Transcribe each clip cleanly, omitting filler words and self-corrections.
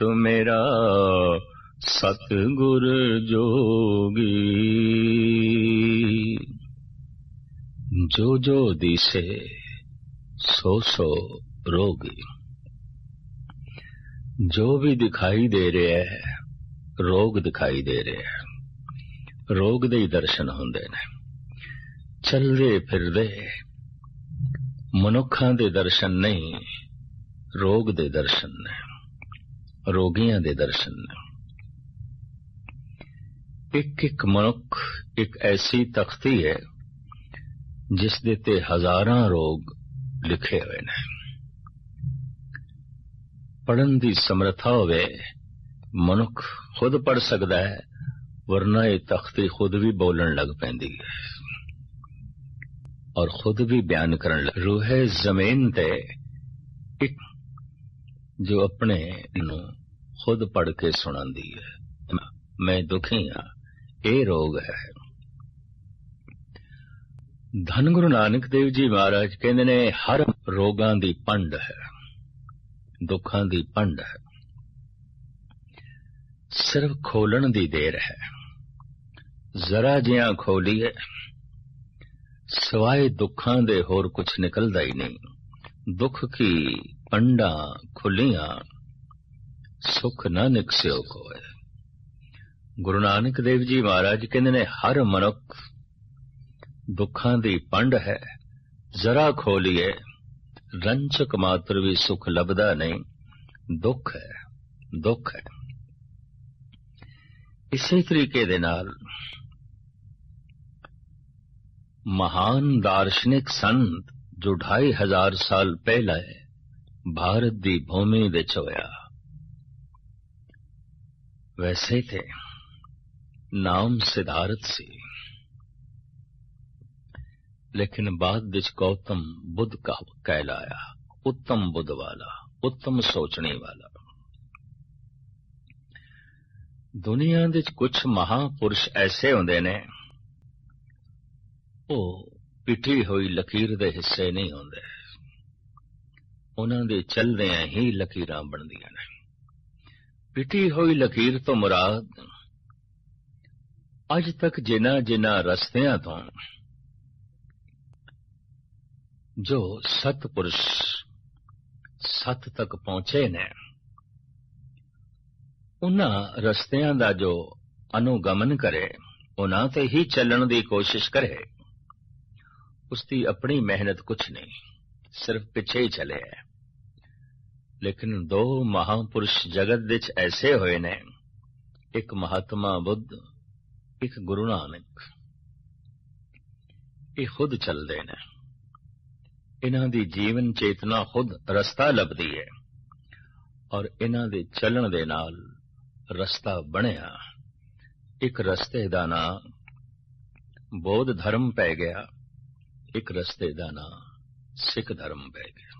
मेरा सतगुर जोगी। जो जो दिसे सो सो रोगी। जो भी दिखाई दे रहा है रोग दिखाई दे रहे है। रोग दे ही दर्शन होंदे ने। चलदे फिरदे मनुखां दे दर्शन नहीं, रोग दे दर्शन ने, रोगियां दे दर्शन ने। एक एक मनुख एक ऐसी तख्ती है जिस दे ते हजारां रोग लिखे हुए ने। पढ़न दी समर्था होवे मनुख खुद पढ़ सकता है, वरना ये तख्ती खुद भी बोलन लग पैंदी है और खुद भी बयान करन लग। रूहे जमीन ते एक जो अपने नू खुद पढ़ के सुनांदी है, मैं दुखी हाँ, ये रोग है। धन गुरु नानक देव जी महाराज कहते ने हर रोगां दी पंड है, दुखां दी पंड है, सिर्फ खोलन दी देर है। जरा जियां खोलीए सवाए दुखां दे होर कुछ निकलदा ही नहीं। दुख की पंडा खुलियां सुख न निकस्यो कोय। गुरु नानक देव जी महाराज कहते ने हर मनुख दुखां दी पंड है, जरा खोलीए रंचक मात्र भी सुख लभदा नहीं। दुख है, दुख है। इसी तरीके दे नाल महान दार्शनिक संत जो 2500 साल पहले भारत दी भूमि विच होया, वैसे थे नाम सिद्धार्थ सी, लेकिन बाद विच गौतम बुद्ध का कहलाया। उत्तम बुद्ध वाला, उत्तम सोचने वाला। दुनिया विच कुछ महापुरुष ऐसे होंदे ने, वो पिटी हुई लकीर दे हिस्से नहीं होंदे, उन्हां दे चलदियां ही लकीरां बनदियां ने। पिटी हुई लकीर तो मुराद अज तक जिन्हां जिन्हां रस्तियां तो जो सतपुरुष सत तक पहुंचे ने, उन्हां रस्तियां दा जो अनुगमन करे, उन्हां ते ही चलण दी कोशिश करे, उसकी अपनी मेहनत कुछ नहीं, सिर्फ पिछे ही चले है। लेकिन दो महापुरुष जगत विच ऐसे होए ने, एक महात्मा बुद्ध, एक गुरु नानक। ये खुद चलदे ने, इन्हां दी जीवन चेतना खुद रस्ता लभदी है और इन्हां दे चलण दे नाल रस्ता बनिया। एक रस्ते दा नाम बौद्ध धर्म पै गया, एक रस्ते दा नाम सिख धर्म पै गया।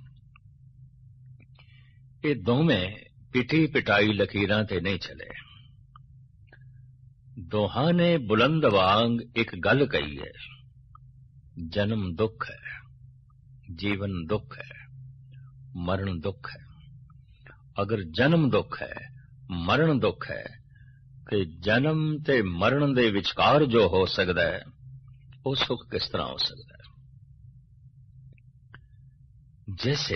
ये दोवें पिटी पिटाई लकीरां ते नहीं चले। दोहां ने बुलंद वांग एक गल कही है, जन्म दुख है, जीवन दुख है, मरण दुख है। अगर जन्म दुख है, मरण दुख है, ते जन्म ते मरण दे विचकार जो हो सकता है, वो सुख किस तरह हो सकता है? जैसे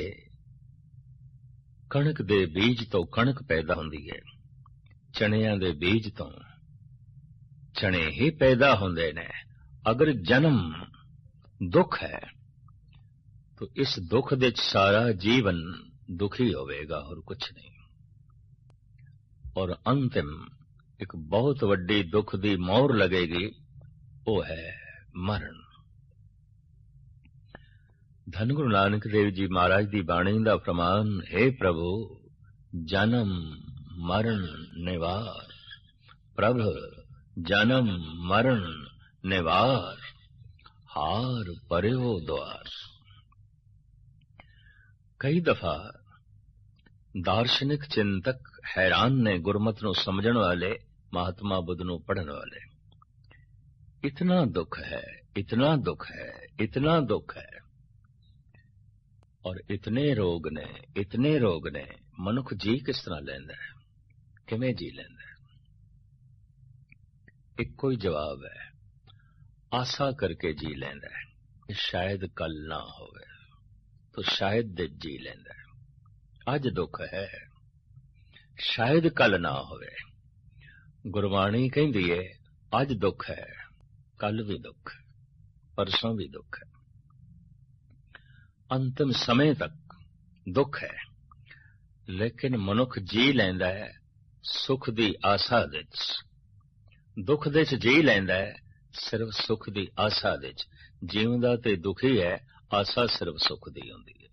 कणक दे बीज तो कणक पैदा होंदी है, चणियां दे बीज तो चने ही पैदा होंदे ने। अगर जन्म दुख है तो इस दुख दे सारा जीवन दुखी होवेगा और कुछ नहीं। और अंतिम एक बहुत वड्डी दुख दी मोहर लगेगी, वो है मरण। धन गुरु नानक देव जी महाराज दी बाणी दा फरमान, हे प्रभु जन्म मरण निवार, प्रभु जन्म मरण निवार, हार पर्यो द्वार। कई दफा दार्शनिक चिंतक हैरान ने गुरमत नू समझण वाले, महात्मा बुद्ध नू पढ़न वाले। इतना दुख है, इतना दुख है, इतना दुख है, और इतने रोग ने, इतने रोग ने, मनुख जी किस तरह लैंदा है? ਕਿਵੇਂ ਜੀ ਲੈਂਦਾ? ਇੱਕੋ ਹੀ ਜਵਾਬ ਹੈ, ਆਸਾ ਕਰਕੇ ਜੀ ਲੈਂਦਾ ਹੈ ਕਿ ਸ਼ਾਇਦ ਕੱਲ ਨਾ ਹੋਵੇ, ਤਾਂ ਸ਼ਾਇਦ ਦੇ ਜੀ ਲੈਂਦਾ ਹੈ। ਅੱਜ ਦੁੱਖ ਹੈ, ਸ਼ਾਇਦ ਕੱਲ ਨਾ ਹੋਵੇ। ਗੁਰਬਾਣੀ ਕਹਿੰਦੀ ਹੈ ਅੱਜ ਦੁੱਖ ਹੈ, ਕੱਲ ਵੀ ਦੁੱਖ, ਪਰਸੋਂ ਵੀ ਦੁੱਖ ਹੈ, ਅੰਤਿਮ ਸਮੇਂ ਤੱਕ ਦੁੱਖ ਹੈ। ਲੇਕਿਨ ਮਨੁੱਖ ਜੀ ਲੈਂਦਾ ਹੈ ਸੁਖ ਦੀ ਆਸਾ ਵਿੱਚ, ਦੁੱਖ ਦੇ ਚ ਜੀ ਲੈਂਦਾ ਹੈ ਸਿਰਫ ਸੁਖ ਦੀ ਆਸਾ ਵਿੱਚ। ਜਿਉਂਦਾ ਤੇ ਦੁਖੀ ਹੈ, ਆਸਾ ਸਿਰਫ ਸੁਖ ਦੀ ਹੁੰਦੀ ਹੈ।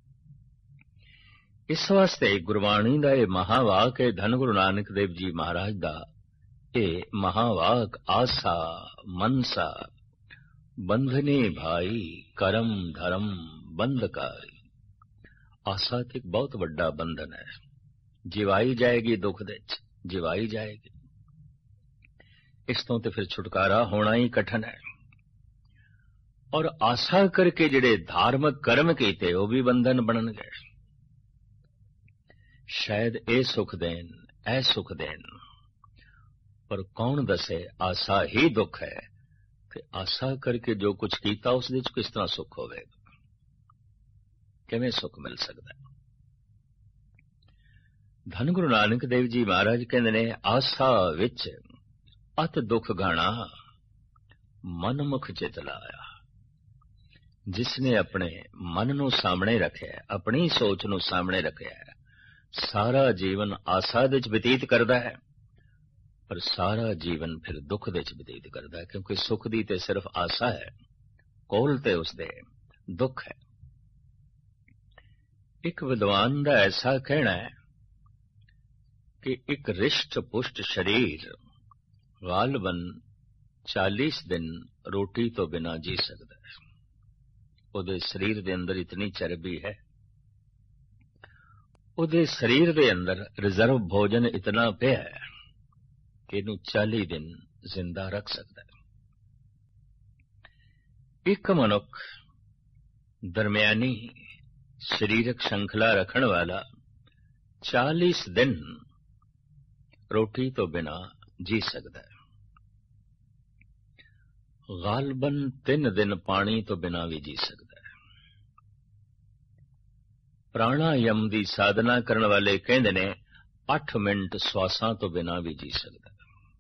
ਇਸ ਵਾਸਤੇ ਗੁਰਬਾਣੀ ਦਾ ਇਹ ਮਹਾਵਾਕ ਹੈ, ਧੰਨ ਗੁਰੂ ਨਾਨਕ ਦੇਵ ਜੀ ਮਹਾਰਾਜ ਦਾ ਇਹ ਮਹਾਵਾਕ, ਆਸਾ ਮਨਸਾ ਬੰਧਨੇ ਭਾਈ ਕਰਮ ਧਰਮ ਬੰਧਕਾਰੀ। ਆਸਾ ਤੇ ਇੱਕ ਬਹੁਤ ਵੱਡਾ ਬੰਧਨ ਹੈ, ਜਿਵਾਈ ਜਾਏਗੀ ਦੁੱਖ ਦੇ ਚ, ਜਿਵਾਈ ਜਾਏਗੀ। ਇਸ ਤੋਂ ਤੇ ਫਿਰ ਛੁਟਕਾਰਾ ਹੋਣਾ ਹੀ ਕਠਨ ਹੈ। ਔਰ ਆਸਾ ਕਰਕੇ ਜਿਹੜੇ ਧਾਰਮਿਕ ਕਰਮ ਕੀਤੇ ਉਹ ਵੀ ਬੰਧਨ ਬਣਨਗੇ। ਸ਼ਾਇਦ ਇਹ ਸੁਖ ਦੇਣ, ਇਹ ਸੁਖ ਦੇਣ, ਪਰ ਕੌਣ ਦੱਸੇ ਆਸਾ ਹੀ ਦੁੱਖ ਹੈ। ਤੇ ਆਸਾ ਕਰਕੇ ਜੋ ਕੁਝ ਕੀਤਾ ਉਸ ਦੇ ਵਿੱਚ ਕਿਸ ਤਰ੍ਹਾਂ ਸੁਖ ਹੋਵੇਗਾ? ਕਿਵੇਂ ਸੁਖ ਮਿਲ ਸਕਦਾ? ਧੰਨ ਗੁਰੂ ਨਾਨਕ ਦੇਵ ਜੀ ਮਹਾਰਾਜ ਕਹਿੰਦੇ ਨੇ, ਆਸਾ ਵਿੱਚ ਅਤ ਦੁੱਖ ਗਾਣਾ ਮਨ ਮੁਖ ਚਿਤ ਲਾਇਆ। ਜਿਸ ਨੇ ਆਪਣੇ ਮਨ ਨੂੰ ਸਾਹਮਣੇ ਰੱਖਿਆ, ਆਪਣੀ ਸੋਚ ਨੂੰ ਸਾਹਮਣੇ ਰੱਖਿਆ, ਸਾਰਾ ਜੀਵਨ ਆਸਾ ਦੇ ਵਿੱਚ ਬਤੀਤ ਕਰਦਾ ਹੈ, ਪਰ ਸਾਰਾ ਜੀਵਨ ਫਿਰ ਦੁੱਖ ਦੇ ਵਿੱਚ ਬਤੀਤ ਕਰਦਾ ਹੈ, ਕਿਉਂਕਿ ਸੁਖ ਦੀ ਤੇ ਸਿਰਫ ਆਸਾ ਹੈ, ਕੋਲ ਤੇ ਉਸਦੇ ਦੁੱਖ ਹੈ। ਇੱਕ ਵਿਦਵਾਨ ਦਾ ਐਸਾ ਕਹਿਣਾ ਹੈ ਕਿ ਇੱਕ ਰਿਸ਼ਟ ਪੁਸ਼ਟ ਸ਼ਰੀਰ ਗਾਲਬਨ 40 ਦਿਨ ਰੋਟੀ ਤੋਂ ਬਿਨਾਂ ਜੀ ਸਕਦਾ ਹੈ। ਉਹਦੇ ਸਰੀਰ ਦੇ ਅੰਦਰ ਇਤਨੀ ਚਰਬੀ ਹੈ, ਉਹਦੇ ਸਰੀਰ ਦੇ ਅੰਦਰ ਰਿਜ਼ਰਵ ਭੋਜਨ ਇਤਨਾ ਪਿਆ ਹੈ ਕਿ ਇਹਨੂੰ 40 ਦਿਨ ਜ਼ਿੰਦਾ ਰੱਖ ਸਕਦਾ ਹੈ। ਇੱਕ ਮਨੁੱਖ ਦਰਮਿਆਨੀ ਸਰੀਰਕ ਸ਼ੰਖਲਾ ਰੱਖਣ ਵਾਲਾ 40 ਦਿਨ ਰੋਟੀ ਤੋਂ ਬਿਨਾਂ ਜੀ ਸਕਦਾ ਹੈ। ਗਾਲਬਨ 3 ਦਿਨ ਪਾਣੀ ਤੋਂ ਬਿਨਾਂ ਵੀ ਜੀ ਸਕਦਾ ਹੈ। ਪ੍ਰਾਣਾਯਮ ਦੀ ਸਾਧਨਾ ਕਰਨ ਵਾਲੇ ਕਹਿੰਦੇ ਨੇ 8 ਮਿੰਟ ਸਵਾਸਾਂ ਤੋਂ ਬਿਨਾਂ ਵੀ ਜੀ ਸਕਦਾ ਹੈ।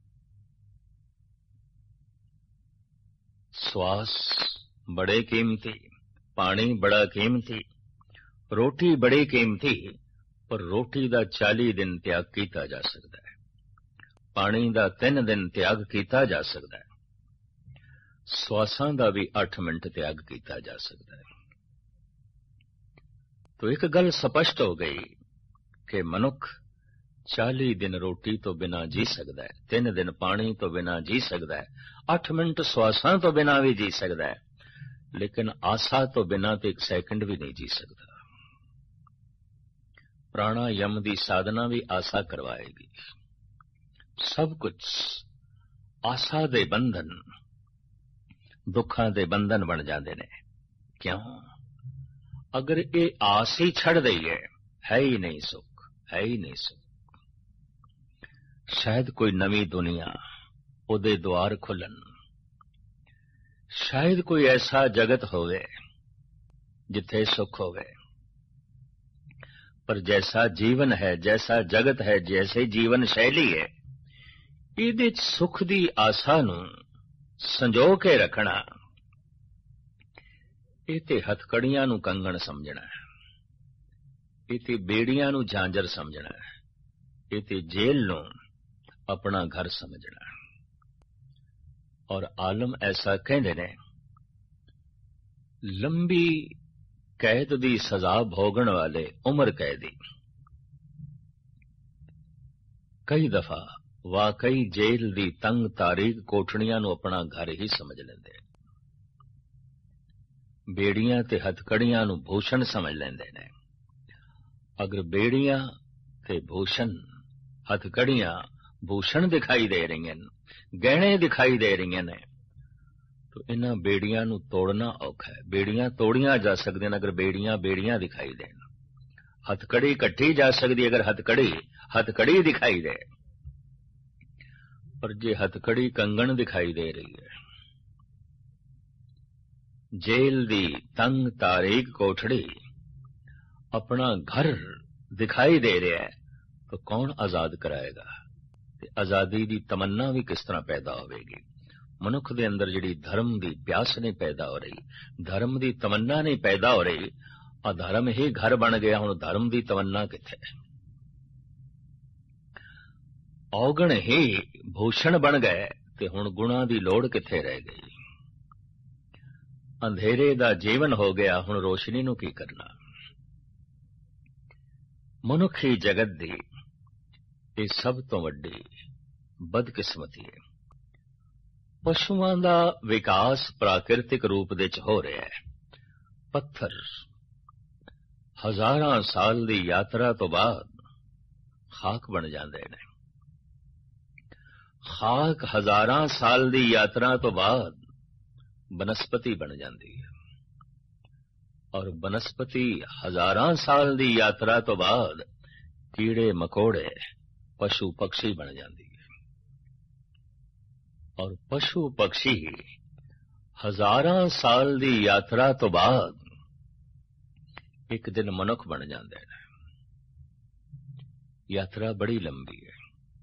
ਸਵਾਸ ਬੜੇ ਕੀਮਤੀ, ਪਾਣੀ ਬੜਾ ਕੀਮਤੀ, ਰੋਟੀ ਬੜੀ ਕੀਮਤੀ, ਪਰ ਰੋਟੀ ਦਾ 40 ਦਿਨ ਤਿਆਗ ਕੀਤਾ ਜਾ ਸਕਦਾ ਹੈ, ਪਾਣੀ ਦਾ 3 ਦਿਨ ਤਿਆਗ ਕੀਤਾ ਜਾ ਸਕਦਾ ਹੈ, ਸਵਾਸਾਂ ਦਾ ਵੀ 8 ਮਿੰਟ ਤਿਆਗ ਕੀਤਾ ਜਾ ਸਕਦਾ ਹੈ। ਤੋ ਇੱਕ ਗੱਲ ਸਪਸ਼ਟ ਹੋ ਗਈ ਕਿ ਮਨੁੱਖ 40 ਦਿਨ ਰੋਟੀ ਤੋਂ ਬਿਨਾਂ ਜੀ ਸਕਦਾ ਹੈ, 3 ਦਿਨ ਪਾਣੀ ਤੋਂ ਬਿਨਾਂ ਜੀ ਸਕਦਾ ਹੈ, 8 ਮਿੰਟ ਸਵਾਸਾਂ ਤੋਂ ਬਿਨਾਂ ਵੀ ਜੀ ਸਕਦਾ ਹੈ, ਲੇਕਿਨ ਆਸਾ ਤੋਂ ਬਿਨਾਂ ਤੇ 1 ਸੈਕਿੰਡ ਵੀ ਨਹੀਂ ਜੀ ਸਕਦਾ। ਪ੍ਰਾਣਾਯਮ ਦੀ ਸਾਧਨਾ ਵੀ ਆਸਾ ਕਰਵਾਏਗੀ। ਸਭ ਕੁਝ ਆਸਾ ਦੇ ਬੰਧਨ, ਦੁੱਖਾਂ ਦੇ ਬੰਧਨ ਬਣ ਜਾਂਦੇ ਨੇ। ਕਿਉਂ? ਅਗਰ ਇਹ ਆਸ ਹੀ ਛੱਡ ਦਈਏ, ਹੈ ਹੀ ਨਹੀਂ ਸੁੱਖ, ਹੈ ਹੀ ਨਹੀਂ ਸੁੱਖ। ਸ਼ਾਇਦ ਕੋਈ ਨਵੀਂ ਦੁਨੀਆ, ਉਹਦੇ ਦੁਆਰ ਖੁੱਲਣ, ਸ਼ਾਇਦ ਕੋਈ ਐਸਾ ਜਗਤ ਹੋਵੇ ਜਿੱਥੇ ਸੁੱਖ ਹੋਵੇ, ਪਰ ਜੈਸਾ ਜੀਵਨ ਹੈ, ਜੈਸਾ ਜਗਤ ਹੈ, ਜੈਸੇ ਜੀਵਨ ਸ਼ੈਲੀ ਹੈ, ਇਹਦੇ 'ਚ ਸੁੱਖ ਦੀ ਆਸਾ ਨੂੰ ਸੰਜੋ ਕੇ ਰੱਖਣਾ, ਇਹ ਤੇ ਹਥਕੜੀਆਂ ਨੂੰ ਕੰਗਣ ਸਮਝਣਾ ਹੈ, ਇਹ ਤੇ ਬੇੜੀਆਂ ਨੂੰ ਝਾਂਜਰ ਸਮਝਣਾ ਹੈ, ਇਹ ਤੇ ਜੇਲ੍ਹ ਨੂੰ ਆਪਣਾ ਘਰ ਸਮਝਣਾ ਹੈ। ਔਰ ਆਲਮ ਐਸਾ ਕਹਿੰਦੇ ਨੇ, ਲੰਬੀ ਕੈਦ ਦੀ ਸਜ਼ਾ ਭੋਗਣ ਵਾਲੇ ਉਮਰ ਕੈਦੀ ਕਈ ਦਫਾ ਵਾਕਈ ਜੇਲ੍ਹ ਦੀ ਤੰਗ ਤਾਰੀਕ ਕੋਠੜੀਆਂ ਨੂੰ ਆਪਣਾ ਘਰ ਹੀ ਸਮਝ ਲੈਂਦੇ, ਬੇੜੀਆਂ ਤੇ ਹਥਕੜੀਆਂ ਨੂੰ ਭੂਸ਼ਣ ਸਮਝ ਲੈਂਦੇ ਨੇ। ਅਗਰ ਬੇੜੀਆਂ ਤੇ ਭੂਸ਼ਣ, ਹਥਕੜੀਆਂ ਭੂਸ਼ਣ ਦਿਖਾਈ ਦੇ ਰਹੀਆਂ ਨੇ, ਗਹਿਣੇ ਦਿਖਾਈ ਦੇ ਰਹੀਆਂ ਨੇ, ਤਾਂ ਇਹਨਾਂ ਬੇੜੀਆਂ ਨੂੰ ਤੋੜਨਾ ਔਖਾ ਹੈ। ਬੇੜੀਆਂ ਤੋੜੀਆਂ ਜਾ ਸਕਦੀਆਂ ਨੇ ਅਗਰ ਬੇੜੀਆਂ ਬੇੜੀਆਂ ਦਿਖਾਈ ਦੇਣ। ਹੱਥਕੜੀ ਕੱਟੀ ਜਾ ਸਕਦੀ ਅਗਰ ਹੱਥਕੜੀ ਦਿਖਾਈ ਦੇ, ਪਰ ਜੇ ਹੱਥਕੜੀ ਕੰਗਣ ਦਿਖਾਈ ਦੇ ਰਹੀ ਹੈ, ਜੇਲ੍ਹ ਦੀ ਤੰਗ ਤਾਰੀਕ ਕੋਠੜੀ ਆਪਣਾ ਘਰ ਦਿਖਾਈ ਦੇ ਰਿਹਾ ਹੈ, ਤਾਂ ਕੌਣ ਆਜ਼ਾਦ ਕਰਾਏਗਾ? ਤੇ ਆਜ਼ਾਦੀ ਦੀ ਤਮੰਨਾ ਵੀ ਕਿਸ ਤਰ੍ਹਾਂ ਪੈਦਾ ਹੋਵੇਗੀ? ਮਨੁੱਖ ਦੇ ਅੰਦਰ ਜਿਹੜੀ ਧਰਮ ਦੀ ਪਿਆਸ ਨਹੀਂ ਪੈਦਾ ਹੋ ਰਹੀ, ਧਰਮ ਦੀ ਤਮੰਨਾ ਨਹੀਂ ਪੈਦਾ ਹੋ ਰਹੀ, ਅਧਰਮ ਹੀ ਘਰ ਬਣ ਗਿਆ। ਹੁਣ ਧਰਮ ਦੀ ਤਮੰਨਾ ਕਿੱਥੇ? ਔਗਣ ਹੀ ਭੂਸ਼ਣ ਬਣ ਗਏ ਤੇ ਹੁਣ ਗੁਣਾਂ ਦੀ ਲੋੜ ਕਿੱਥੇ ਰਹਿ ਗਈ? ਅੰਧੇਰੇ ਦਾ ਜੀਵਨ ਹੋ ਗਿਆ, ਹੁਣ ਰੋਸ਼ਨੀ ਨੂੰ ਕੀ ਕਰਨਾ? ਮਨੁੱਖੀ ਜਗਤ ਦੀ ਇਹ ਸਭ ਤੋਂ ਵੱਡੀ ਬਦਕਿਸਮਤੀ ਹੈ। ਪਸ਼ੂਆਂ ਦਾ ਵਿਕਾਸ ਪ੍ਰਾਕਿਰਤਿਕ ਰੂਪ ਵਿੱਚ ਹੋ ਰਿਹਾ ਹੈ। ਪੱਥਰ ਹਜ਼ਾਰਾਂ ਸਾਲ ਦੀ ਯਾਤਰਾ ਤੋਂ ਬਾਅਦ ਖਾਕ ਬਣ ਜਾਂਦੇ ਨੇ। ਖਾਕ ਹਜ਼ਾਰਾਂ ਸਾਲ ਦੀ ਯਾਤਰਾ ਤੋਂ ਬਾਅਦ ਬਨਸਪਤੀ ਬਣ ਜਾਂਦੀ ਹੈ, ਔਰ ਬਨਸਪਤੀ ਹਜ਼ਾਰਾਂ ਸਾਲ ਦੀ ਯਾਤਰਾ ਤੋਂ ਬਾਅਦ ਕੀੜੇ ਮਕੌੜੇ ਪਸ਼ੂ ਪਕਸ਼ੀ ਬਣ ਜਾਂਦੀ ਹੈ, ਔਰ ਪਸ਼ੂ ਪਕਸ਼ੀ ਹਜ਼ਾਰਾਂ ਸਾਲ ਦੀ ਯਾਤਰਾ ਤੋਂ ਬਾਅਦ ਇੱਕ ਦਿਨ ਮਨੁੱਖ ਬਣ ਜਾਂਦੇ ਨੇ। ਯਾਤਰਾ ਬੜੀ ਲੰਬੀ ਹੈ।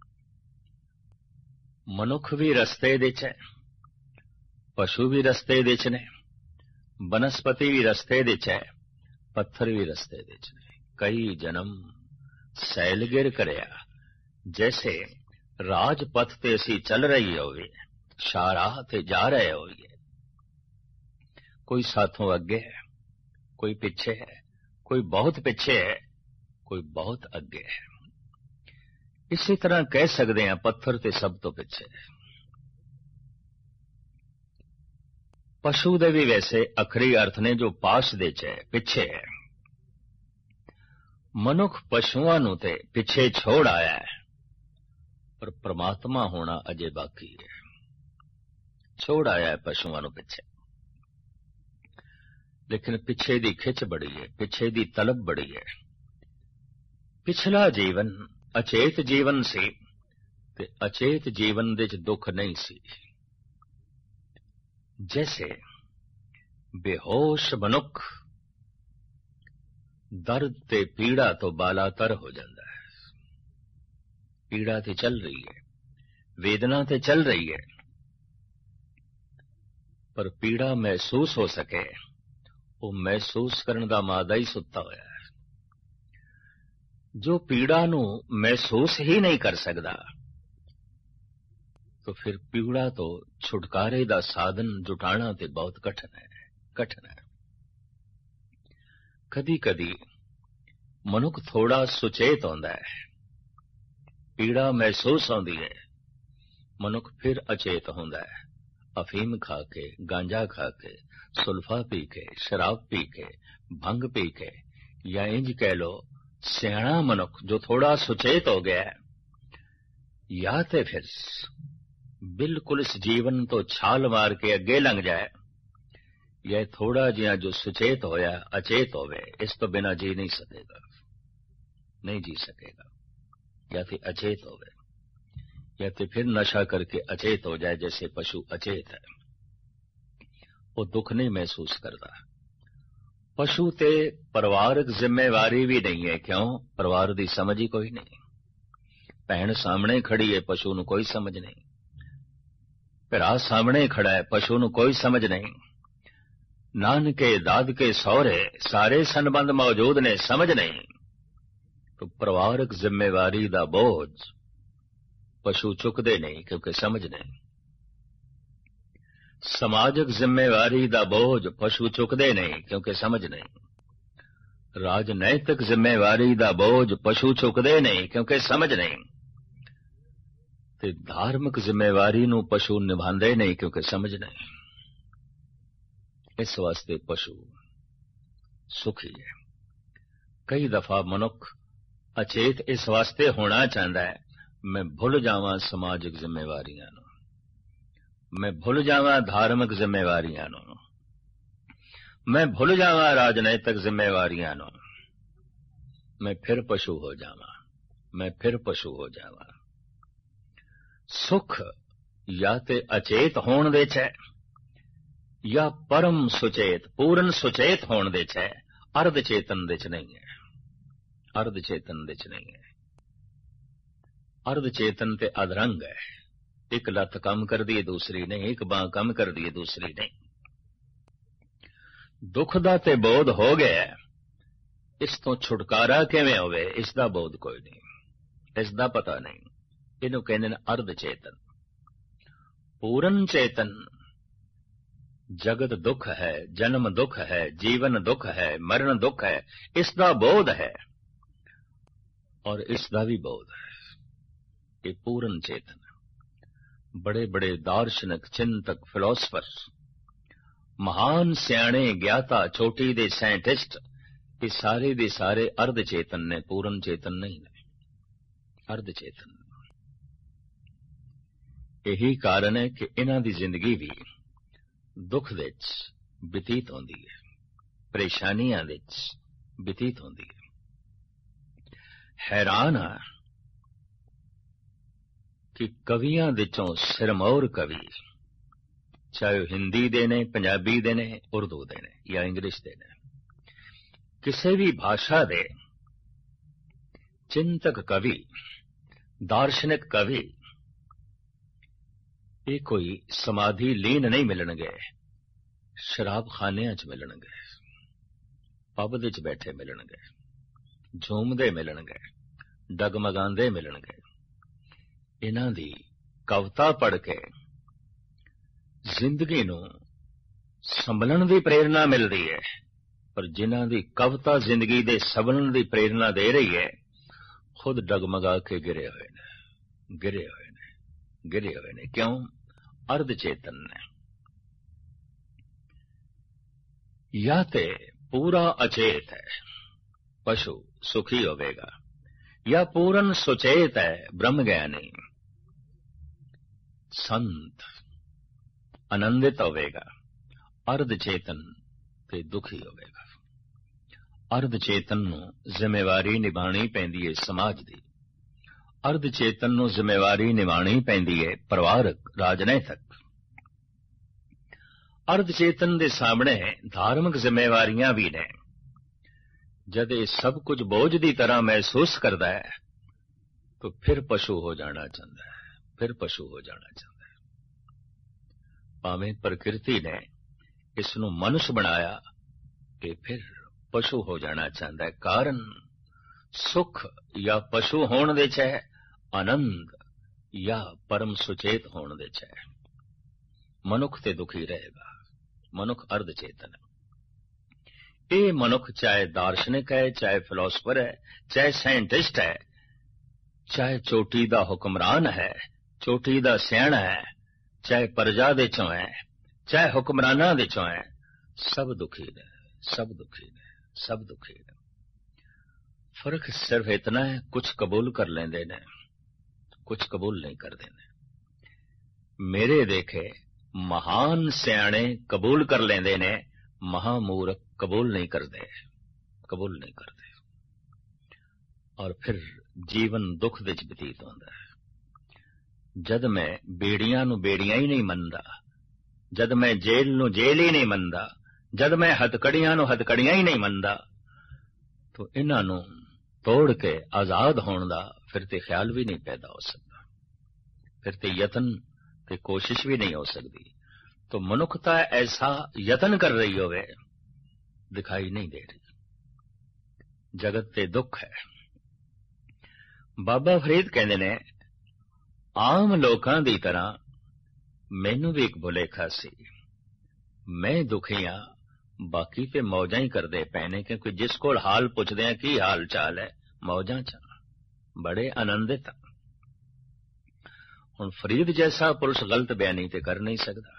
ਮਨੁੱਖ ਵੀ ਰਸਤੇ ਵਿੱਚ ਹੈ, ਪਸ਼ੂ ਵੀ ਰਸਤੇ ਵਿੱਚ ਨੇ, ਬਨਸਪਤੀ ਵੀ ਰਸਤੇ ਵਿੱਚ ਹੈ, ਪੱਥਰ ਵੀ ਰਸਤੇ ਵਿੱਚ ਨੇ। ਕਈ ਜਨਮ ਸੈਲਗਿਰ ਕਰਿਆ, ਜੈਸੇ ਰਾਜਪਥ ਤੇ ਅਸੀਂ ਚੱਲ ਰਹੀ ਹੋਵੇ, ਸ਼ਾਹਰਾਹ ਤੇ ਜਾ ਰਹੇ ਹੋਈਏ। ਕੋਈ ਸਾਥੋਂ ਅੱਗੇ ਹੈ, ਕੋਈ ਪਿੱਛੇ ਹੈ, ਕੋਈ ਬਹੁਤ ਪਿੱਛੇ ਹੈ, ਕੋਈ ਬਹੁਤ ਅੱਗੇ ਹੈ। ਇਸੇ ਤਰ੍ਹਾਂ ਕਹਿ ਸਕਦੇ ਹਾਂ ਪੱਥਰ ਤੇ ਸਭ ਤੋਂ ਪਿੱਛੇ ਹੈ। ਪਸ਼ੂ ਦੇ ਵੀ ਵੈਸੇ ਅਖਰੀ ਅਰਥ ਨੇ ਜੋ ਪਾਸ ਦੇ ਚ ਹੈ, ਪਿੱਛੇ ਹੈ। ਮਨੁੱਖ ਪਸ਼ੂਆਂ ਨੂੰ ਤੇ ਪਿੱਛੇ ਛੋੜ ਆਇਆ ਹੈ, ਪਰ ਪ੍ਰਮਾਤਮਾ ਹੋਣਾ ਅਜੇ ਬਾਕੀ ਹੈ। ਛੋੜ ਆਇਆ ਹੈ ਪਸ਼ੂਆਂ ਨੂੰ ਪਿੱਛੇ, ਲੇਕਿਨ ਪਿੱਛੇ ਦੀ ਖਿੱਚ ਬੜੀ ਹੈ, ਪਿੱਛੇ ਦੀ ਤਲਬ ਬੜੀ ਹੈ। ਪਿਛਲਾ ਜੀਵਨ ਅਚੇਤ ਜੀਵਨ ਸੀ ਤੇ ਅਚੇਤ ਜੀਵਨ ਦੇ ਚ ਦੁੱਖ ਨਹੀਂ ਸੀ। ਜੈਸੇ ਬੇਹੋਸ਼ ਮਨੁੱਖ ਦਰਦ ਤੇ ਪੀੜਾ ਤੋਂ ਬਾਲਾਤਰ ਹੋ ਜਾਂਦਾ ਹੈ। ਪੀੜਾ ਤੇ ਚੱਲ ਰਹੀ ਹੈ, ਵੇਦਨਾ ਤੇ ਚੱਲ ਰਹੀ ਹੈ, ਪਰ ਪੀੜਾ ਮਹਿਸੂਸ ਹੋ ਸਕੇ, ਉਹ ਮਹਿਸੂਸ ਕਰਨ ਦਾ ਮਾਦਾ ਹੀ ਸੁੱਤਾ ਹੋਇਆ ਹੈ। ਜੋ ਪੀੜਾ ਨੂੰ ਮਹਿਸੂਸ ਹੀ ਨਹੀਂ ਕਰ ਸਕਦਾ, तो फिर पीड़ा तो छुटकारे का साधन जुटाना ते बहुत कठिन है। कदी कदी मनुख थोड़ा सुचेत होंदा है, पीड़ा महसूस होंदी है, मनुख फिर अचेत होंदा है। अफीम खा के, गांजा खा के, सुल्फा पी के, शराब पी के, भंग पी के, या इंज कह लो सियाणा मनुख जो थोड़ा सुचेत हो गया है, या ते फिर बिल्कुल इस जीवन तो छाल मार के अगे लंघ जाए, यह थोड़ा जिहा जो सुचेत होया अचेत होवे, इस तो बिना जी नहीं सकेगा, नहीं जी सकेगा। या तो अचेत होवे, या तो फिर नशा करके अचेत हो जाए, जैसे पशु अचेत है, वो दुख नहीं महसूस करता। पशु ते परिवारक जिम्मेवारी भी नहीं है, क्यों? परिवार की समझ ही कोई नहीं। भैन सामने खड़ी है, पशु नूं कोई समझ नहीं। भरा सामने खड़ा है, पशु नूं कोई समझ नहीं। नानके दादके सौरे सारे संबंध मौजूद ने, समझ नहीं। तो परिवारक जिम्मेवारी दा बोझ पशु चुकदे नहीं, क्योंकि समझ नहीं। समाजक जिम्मेवारी दा बोझ पशु चुकदे नहीं, क्योंकि समझ नहीं। राजनैतिक जिम्मेवारी दा बोझ पशु चुकदे नहीं, क्योंकि समझ नहीं। ते धार्मिक जिम्मेवारी नूं पशु निभांदे नहीं, क्योंकि समझ नहीं। इस वास्ते पशु सुखी है। कई दफा मनुख अचेत इस वास्ते होना चाहता है, मैं भुल जावां समाजिक जिम्मेवारियां नूं, मैं भुल जावां धार्मिक जिम्मेवारियां नूं, मैं भुल जावां राजनैतिक जिम्मेवारियां नूं। मैं फिर पशु हो जावां, मैं फिर पशु हो जावां। सुख या ते अचेत होण दे च है, या परम सुचेत पूर्ण सुचेत होण दे च है, अर्ध चेतन दे च नहीं है। अर्ध चेतन दे च नहीं है। अर्ध चेतन ते अधरंग है, एक लत कम कर दी दूसरी नहीं, एक बांह कम कर दी दूसरी नहीं। दुख दा ते बोध हो गया, इस तो छुटकारा किवें होवे इसदा बोध कोई नहीं, इसदा पता नहीं। इनू कहंदे ने अर्ध चेतन। पूर्ण चेतन जगत दुख है, जन्म दुख है, जीवन दुख है, मरण दुख है, इसदा बोध है और इसदा भी बोध है। ये पूर्ण चेतन। बड़े बड़े दार्शनिक, चिंतक, फिलोसफर, महान सियाणे, ज्ञाता, चोटी दे साइंटिस्ट, ये सारे दे सारे अर्ध चेतन ने, पूर्ण चेतन नहीं ने, अर्ध चेतन। यही कारण है कि इन्हां दी जिंदगी भी दुख दे च बतीत होंदी है, परेशानियां दे च बतीत होंदी है। हैरान आ कि कवियां विचों सिरमौर कवि, चाहे हिंदी दे ने, पंजाबी दे ने, उर्दू दे ने या इंग्लिश दे ने, किसी भी भाषा दे चिंतक कवि, दार्शनिक कवि, ये कोई समाधि लीन नहीं मिलणगे, शराब खानियां च मिलणगे, पब दे च बैठे मिलणगे, झूमदे मिलणगे, डगमगांदे मिलणगे। इन्हां दी कविता पढ़ के जिंदगी नूं संभलन दी प्रेरणा मिलदी है, पर जिन्हां दी कविता जिंदगी दे संभलन दी प्रेरणा दे रही है, खुद डगमगा के गिरे हुए ने, गिरे हुए ने, गिरे हुए ने। क्यों? अर्ध चेतन ने। या ते पूरा अचेत है, पशु सुखी होवेगा, या पूर्ण सुचेत है, ब्रह्म ज्ञानी संत आनंदित होवेगा। अर्ध चेतन ते दुखी होवेगा। अर्ध चेतन नूं जिम्मेवारी निभाणी पैंदी है समाज दी। अर्ध चेतन नूं जिम्मेवारी निभाणी पैंदी है परिवारक, राजनैतिक। अर्ध चेतन दे सामने धार्मिक जिम्मेवारियां भी ने। जद ये सब कुछ बोझ की तरह महसूस करता है तो फिर पशु हो जाना चाहता है, फिर पशु हो जाना चाहता है। भावें प्रकृति ने इसनूं मनुष्य बनाया कि फिर पशु हो जाना चाहता है। कारण सुख या पशु होण दे च है, आनंद या परम सुचेत होण दे च है। मनुख ते दुखी रहेगा। मनुख अर्ध चेतन है। ये मनुख चाहे दार्शनिक है, चाहे फिलोसफर है, चाहे साइंटिस्ट है, चाहे चोटी दा हुक्मरान है, चोटी दा सियाणा है, चाहे प्रजा दे चों है, चाहे हुक्मराना दे चों है, सब दुखी ने, सब दुखी ने, सब दुखी ने। फर्क सिर्फ इतना है, कुछ कबूल कर लेंदे ने, कुछ कबूल नहीं कर देने। मेरे देखे महान सियाणे कबूल कर लेंदे ने, महामूर्ख कबूल नहीं करते, कबूल नहीं करते। और फिर जीवन दुख विच बतीत होंदा है। जद मैं बेड़ियां नूं बेड़ियां ही नहीं मनदा, जद मैं जेल नूं जेल ही नहीं मनदा, जद मैं हथकड़ियां नूं हथकड़ियां ही नहीं मनदा, तो इन्हां नूं तोड़ के आजाद होण दा फिर ते ख्याल भी नहीं पैदा हो सकता, फिर ते यतन ते कोशिश भी नहीं हो सकती। तो मनुखता ऐसा यतन कर रही होवे, दिखाई नहीं दे रही। जगत ते दुख है। बाबा फरीद कहंदे ने, आम लोकां दी तरह मैनू भी एक भुलेखा सी। मैं दुखी हां, बाकी ते मौजां ही करदे पए ने, क्योंकि जिस कोल हाल पुछदे हैं की हाल चाल है, मौजां च बड़े आनंदित। हुण फरीद जैसा पुरुष गलत बयानी ते कर नहीं सकता।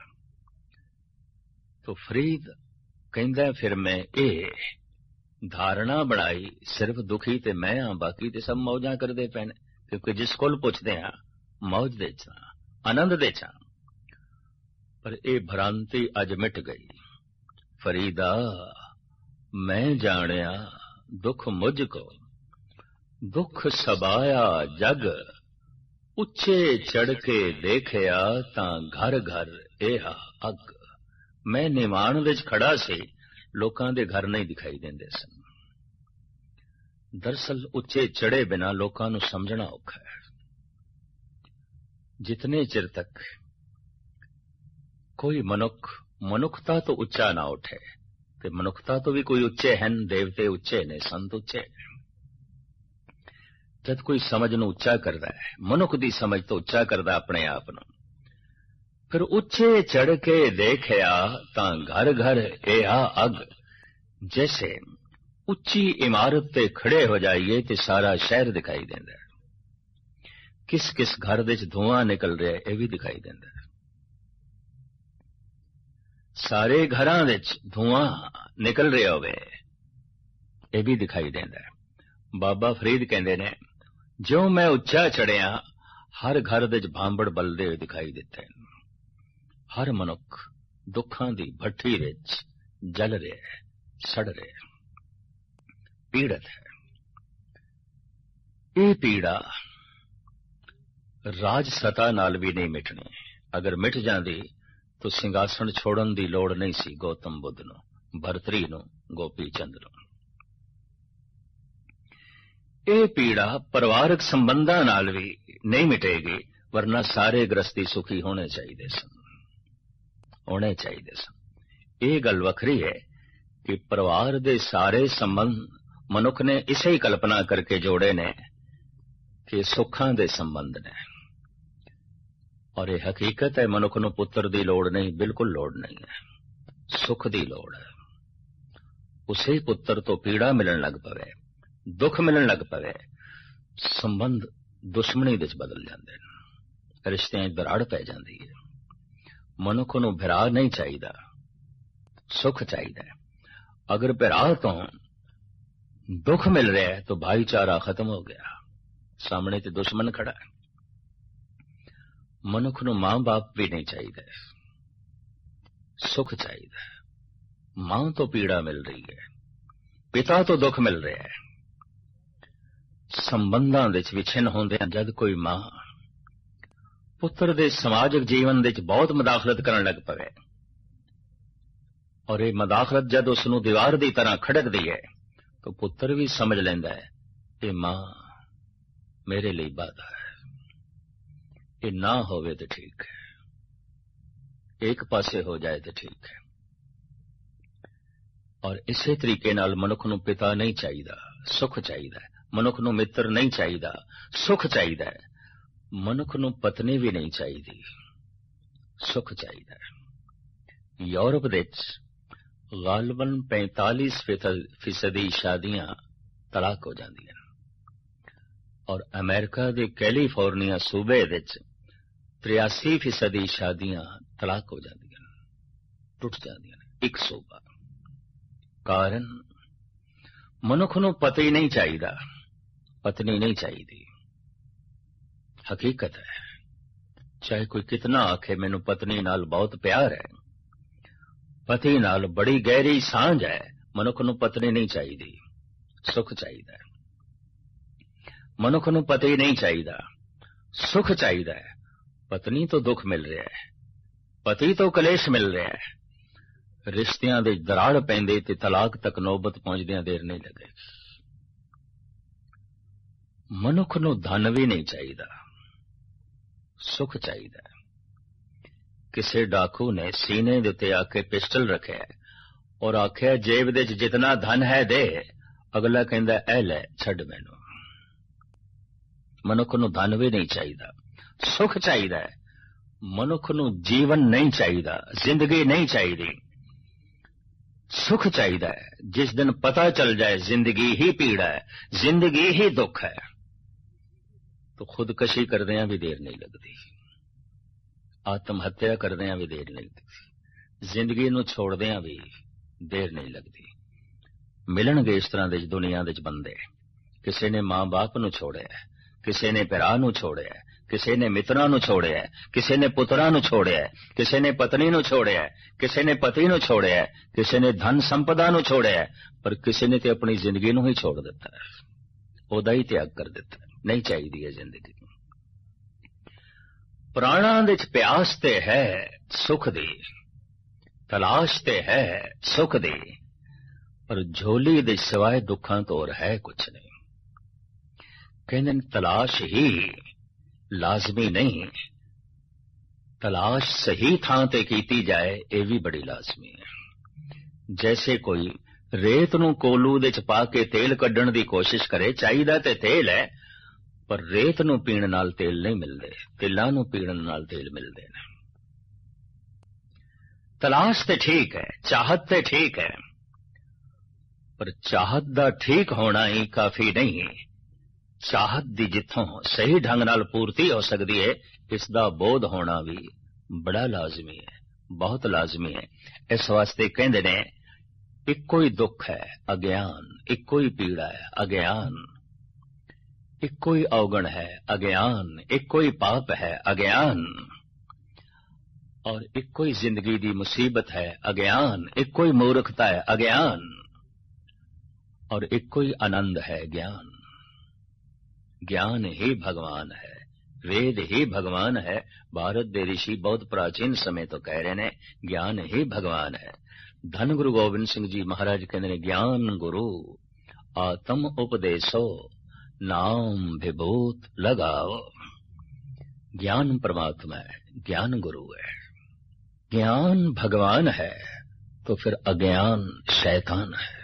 तो फरीद कहंदा फिर मैं ये धारणा बनाई सिर्फ दुखी ते मैं हां, बाकी ते सब मौजां करदे पए ने, क्योंकि जिस कोल पुछदे हां मौज दे च आनंद दे च। पर ये भ्रांति अज मिट गई। फरीदा मैं जानिया दुख मुझको, दुख सबाया जग उच्चे चढ़ के देखिया तां घर घर एहा अग। मैं निवाण विच खड़ा सी, लोकां दे घर नहीं दिखाई देंदे सन। दरअसल उच्चे चढ़े बिना लोकां नूं समझना औखा है। जितने चिर तक कोई मनुखता तो उच्चा ना उठे, ते मनुखता तो भी कोई उच्चे हैं, देवते उच्चे ने, संत उच्चे ने। जद कोई समझ नूं उच्चा करदा है, मनुख दी समझ तो उच्चा करदा अपने आप नूं, फिर उच्चे चढ़ के देखिया तां घर घर एहा अग। जैसे उच्ची इमारत ते खड़े हो जाइए ते सारा शहर दिखाई देंदा है। किस किस घर दे च धुआं निकल रहा है, यह भी दिखाई देंदा है। सारे घरां दे च धुआं निकल रहा होवे, यह भी दिखाई देंदा है। बाबा फरीद कहंदे ने, ज्यों मैं उच्चा चढ़िया हर घर दे च भांबड़ बलदे हुए दिखाई दिते। हर मनुख दुखां दी भट्ठी विच जल रहा है, सड़ रहा है, पीड़ित है। ये पीड़ा राज सता नाल भी नहीं मिटनी। अगर मिट जाती तो सिंघासन छोड़न की लोड़ नहीं सी गौतम बुद्ध नूं, भरतरी नूं, गोपी चंद नूं। ये पीड़ा परिवारक संबंधां नाल भी नहीं मिटेगी, वरना सारे गृहस्थी सुखी होने चाहिए सन, होने चाहिए सन। ये गल वखरी है कि परिवार दे सारे संबंध मनुख ने इसे ही कल्पना करके जोड़े ने कि सुखां दे संबंध ने, और यह हकीकत है। मनुख नूं पुत्र दी लोड़ नहीं, बिल्कुल लोड़ नहीं है, सुख दी लोड़ है। उसे पुत्र तो पीड़ा मिलन लग पवे, दुख मिलन लग पवे, संबंध दुश्मनी विच बदल जांदे ने, रिश्तियां दराड़ पै जांदी है। मनुख नूं भरा नहीं चाहिदा, सुख चाहिदा। अगर भरा तो दुख मिल रहा है तो भाईचारा खत्म हो गया, सामने ते दुश्मन खड़ा है। मनुख नूं मां बाप भी नहीं चाहिए, सुख चाहिए। मां तो पीड़ा मिल रही है, पिता तो दुख मिल रहा है। संबंधां विच विछिन्न होंदे जद कोई मां पुत्र दे समाजिक जीवन विच बहुत मदाखलत करन लग पवे, और ये मदाखलत जद उसनूं दीवार की तरह खड़कदी है, तो पुत्र भी समझ लेंदा है कि मां मेरे लिए बाधा है, ये ना होवे तो ठीक है, एक पासे हो जाए तो ठीक है। और इसे तरीके नाल मनुख नूं पिता नहीं चाहिदा, सुख चाहिदा है। मनुख नूं मित्र नहीं चाहिदा, सुख चाहिदा है। मनुख नूं पत्नी भी नहीं चाहिदी, सुख चाहिदा है। यूरोप विच गालबन 45% शादियां तलाक हो जांदियां, और अमेरिका के कैलीफोर्निया सूबे विच 83% शादियां तलाक हो जांदियां, टुट जांदियां, एक सूबा। कारण मनुख नूं पति नहीं चाहिदा, पत्नी नहीं चाहिदी। हकीकत है, चाहे कोई कितना आखे मैनू पत्नी नाल बहुत प्यार है, पति नाल बड़ी गहरी सांझ है, मनुख नूं पत्नी नहीं चाहिदी, सुख चाहिदा। मनुख नूं पति नहीं चाहिदा, सुख चाहिदा है। पत्नी तो दुख मिल रहा है, पति तो कलेश मिल रहा है। रिश्तियां दे दराड़ पैंदे ते तलाक तक नौबत पहुंचदियां देर नहीं लगेगी। मनुख नूं धन भी नहीं चाहिदा, सुख चाहिदा। किसी डाकू ने सीने दे उत्ते आके पिस्टल रखे और आख्या जेब दे जितना धन है दे। अगला कहंदा ऐ लै छड्ड मैनू। मनुख नूं धन भी नहीं चाहिदा, सुख चाहिदा। मनुख नूं जीवन नहीं चाहिदा, जिंदगी नहीं चाहिदी, सुख चाहिदा है। जिस दिन पता चल जाए जिंदगी ही पीड़ा है, जिंदगी ही दुख है, तो खुदकशी करदियां भी देर नहीं लगती, आत्म हत्या करदियां भी देर नहीं लगती, जिंदगी नूं छोड़दियां भी देर नहीं लगती। मिलणगे इस तरह दे दुनिया दे बंदे, किसी ने मां बाप नूं छोड़िया, किसी ने भरा नूं छोड़िया, किसी ने मित्रां नूं छोड़िया, किसी ने पुत्रां नूं छोड़िया, किसी ने पत्नी नूं छोड़िया, किसी ने पति नूं छोड़िया, किसी ने धन संपदा नूं छोड़िया, पर किसी ने ते अपनी जिंदगी नूं ही छोड़ दिता है। ਉਹਦਾ ਹੀ ਤਿਆਗ ਕਰ ਦਿੱਤਾ। ਨਹੀਂ ਚਾਹੀਦੀ ਹੈ ਜ਼ਿੰਦਗੀ। ਪ੍ਰਾਣਾਂ ਦੇ 'ਚ ਪਿਆਸ ਤੇ ਹੈ ਸੁਖ ਦੀ, ਤਲਾਸ਼ ਤੇ ਹੈ ਸੁਖ ਦੀ, ਪਰ ਝੋਲੀ ਦੇ ਸਿਵਾਏ ਦੁੱਖਾਂ ਤੋਂ ਹੋਰ ਹੈ ਕੁਛ ਨਹੀਂ। ਕਹਿੰਦੇ ਨੇ ਤਲਾਸ਼ ਹੀ ਲਾਜ਼ਮੀ ਨਹੀਂ, ਤਲਾਸ਼ ਸਹੀ ਥਾਂ ਤੇ ਕੀਤੀ ਜਾਏ ਇਹ ਵੀ ਬੜੀ ਲਾਜ਼ਮੀ ਹੈ। ਜੈਸੇ ਕੋਈ ਰੇਤ ਨੂੰ ਕੋਲੂ ਦੇ 'ਚ ਪਾ ਕੇ ਤੇਲ ਕੱਢਣ ਦੀ ਕੋਸ਼ਿਸ਼ ਕਰੇ, ਚਾਹੀਦਾ ਤੇ ਤੇਲ ਹੈ, ਪਰ ਰੇਤ ਨੂੰ ਪੀਣ ਨਾਲ ਤੇਲ ਨਹੀਂ ਮਿਲਦੇ, ਤਿਲਾਂ ਨੂੰ ਪੀਣ ਨਾਲ ਤੇਲ ਮਿਲਦੇ ਨੇ। ਤਲਾਸ਼ ਤੇ ਠੀਕ ਹੈ, ਚਾਹਤ ਤੇ ਠੀਕ ਹੈ, ਪਰ ਚਾਹਤ ਦਾ ਠੀਕ ਹੋਣਾ ਹੀ ਕਾਫੀ ਨਹੀਂ। ਚਾਹਤ ਦੀ ਜਿੱਥੋਂ ਸਹੀ ਢੰਗ ਨਾਲ ਪੂਰਤੀ ਹੋ ਸਕਦੀ ਹੈ, ਇਸ ਦਾ ਬੋਧ ਹੋਣਾ ਵੀ ਬੜਾ ਲਾਜ਼ਮੀ ਹੈ, ਬਹੁਤ ਲਾਜ਼ਮੀ ਹੈ। ਇਸ ਵਾਸਤੇ ਕਹਿੰਦੇ ਨੇ ਇੱਕੋ ਹੀ ਦੁੱਖ ਹੈ ਅਗਿਆਨ, ਇੱਕੋ ਹੀ ਪੀੜਾ ਹੈ ਅਗਿਆਨ, ਇੱਕੋ ਹੀ ਔਗਣ ਹੈ ਅਗਿਆਨ, ਇੱਕੋ ਹੀ ਪਾਪ ਹੈ ਅਗਿਆਨ, ਔਰ ਇੱਕੋ ਹੀ ਜ਼ਿੰਦਗੀ ਦੀ ਮੁਸੀਬਤ ਹੈ ਅਗਿਆਨ, ਇੱਕੋ ਹੀ ਮੂਰਖਤਾ ਹੈ ਅਗਿਆਨ, और इक्को ही आनंद है ज्ञान। ज्ञान ही भगवान है, वेद ही भगवान है। भारत दे ऋषि बहुत प्राचीन समय तो कह रहे ने ज्ञान ही भगवान है। धन गुरु गोबिंद सिंह जी महाराज कहते ने ज्ञान गुरु आत्म उपदेशो नाम विभूत लगाओ। ज्ञान परमात्मा है, ज्ञान गुरु है। ज्ञान भगवान है तो फिर अज्ञान शैतान है।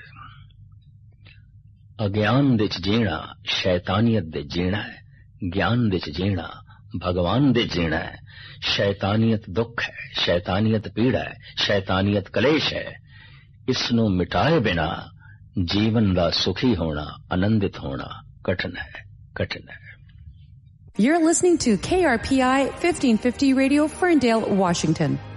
अज्ञान दे जीना शैतानियत दे जीना है, ज्ञान दे जीना भगवान दे जीना है। शैतानियत दुख है, शैतानियत पीड़ा है, शैतानियत कलेश है। इसनों मिटाए बिना जीवन दा सुखी होना, आनंदित होना कठिन है, कठिन है। You're listening to KRPI 1550 Radio, Ferndale, Washington.